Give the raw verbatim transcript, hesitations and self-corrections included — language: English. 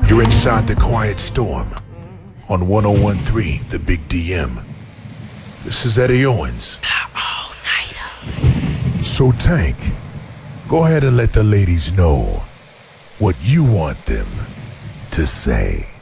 You're inside the Quiet Storm on one oh one point three The Big D M. This is Eddie Owens. All-nighter. So Tank, go ahead and let the ladies know what you want them to say.